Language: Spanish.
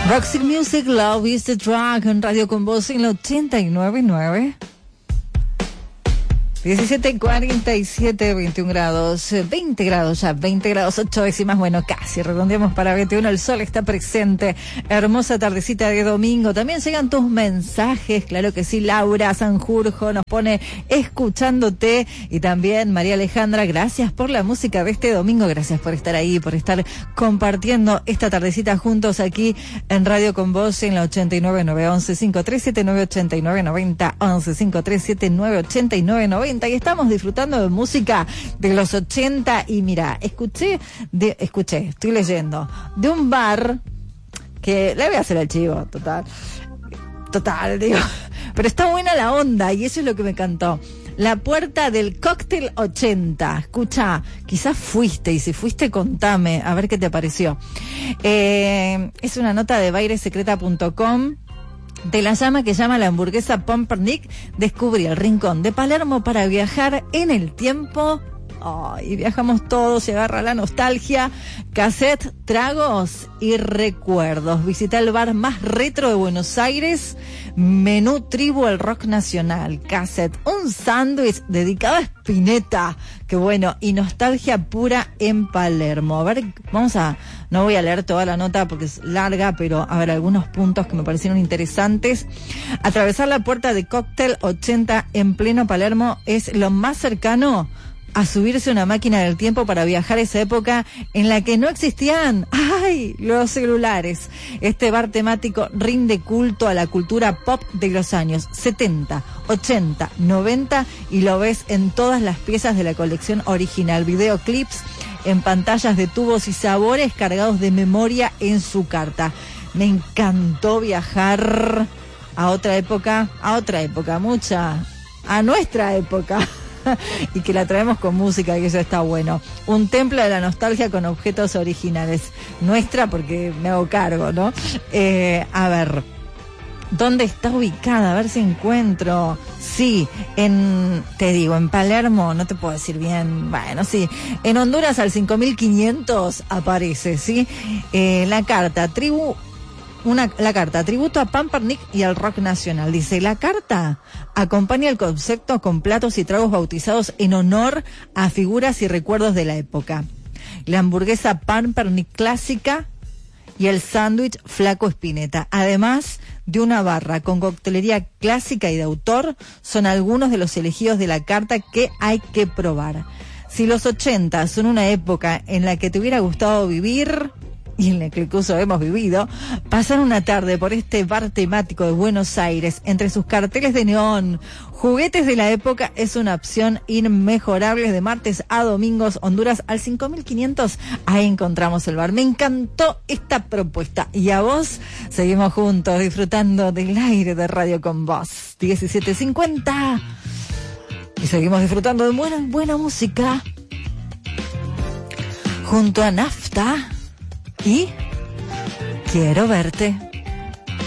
Roxy Music, Love is the Drug, en Radio Con Voz en la 89.9. 17:47, 21 grados, 20 grados ya, 20 grados 8 décimas, bueno, casi redondeamos para 21, el sol está presente, hermosa tardecita de domingo, también llegan tus mensajes, claro que sí, Laura Sanjurjo nos pone escuchándote, y también María Alejandra, gracias por la música de este domingo, gracias por estar ahí, por estar compartiendo esta tardecita juntos aquí en Radio Con Voz en la 89.9, 11-537-989-90, 11-537-989-90, y estamos disfrutando de música de los 80, y mira, escuché, estoy leyendo, de un bar, que le voy a hacer el chivo, total, digo, pero está buena la onda, y eso es lo que me encantó. La puerta del cóctel 80. Escucha, quizás fuiste, y si fuiste, contame, a ver qué te pareció. Es una nota de bairesecreta.com. De la llama que llama la hamburguesa Pumpernickel, descubrí el rincón de Palermo para viajar en el tiempo. Y viajamos todos, se agarra la nostalgia, cassette, tragos y recuerdos. Visita el bar más retro de Buenos Aires, menú tribu al rock nacional, cassette, un sándwich dedicado a Spinetta, que bueno, y nostalgia pura en Palermo. A ver, no voy a leer toda la nota porque es larga, pero a ver, algunos puntos que me parecieron interesantes. Atravesar la puerta de Cóctel 80 en pleno Palermo es lo más cercano a subirse una máquina del tiempo para viajar a esa época en la que no existían los celulares. Este bar temático rinde culto a la cultura pop de los años 70, 80, 90 y lo ves en todas las piezas de la colección original. Videoclips en pantallas de tubos y sabores cargados de memoria en su carta. Me encantó viajar a otra época, a nuestra época. Y que la traemos con música, y eso está bueno. Un templo de la nostalgia con objetos originales. Nuestra, porque me hago cargo, ¿no? A ver, ¿dónde está ubicada? A ver si encuentro. Sí, en Palermo, no te puedo decir bien. Bueno, sí. En Honduras al 5500 aparece, ¿sí? La carta, tributo a Pumpernickel y al rock nacional. Dice, la carta acompaña el concepto con platos y tragos bautizados en honor a figuras y recuerdos de la época. La hamburguesa Pumpernickel clásica y el sándwich Flaco Spinetta, además de una barra con coctelería clásica y de autor, son algunos de los elegidos de la carta que hay que probar. Si los 80 son una época en la que te hubiera gustado vivir, y en el que incluso hemos vivido, pasar una tarde por este bar temático de Buenos Aires, entre sus carteles de neón, juguetes de la época, es una opción inmejorable. De martes a domingos, Honduras al 5500, ahí encontramos el bar. Me encantó esta propuesta, y a vos, seguimos juntos disfrutando del aire de Radio Con Voz, 17:50, y seguimos disfrutando de buena música junto a Nafta y Quiero Verte.